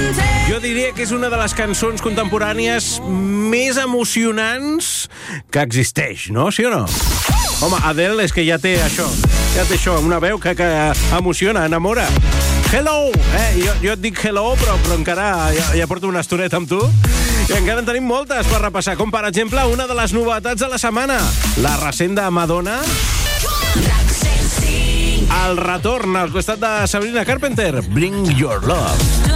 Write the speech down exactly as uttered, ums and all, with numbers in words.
Jo diria que és una de les cançons contemporànies més emocionants que existeix, no? Sí o no? Home, Adele és que ja té això, ja té això, una veu que, que emociona, enamora. Hello! Eh? Jo, jo et dic hello, però, però encara ja, ja porto una estoneta amb tu i encara en tenim moltes per repassar, com per exemple una de les novetats de la setmana, la recent de Madonna, el retorn al costat de Sabrina Carpenter, Bring Your Love.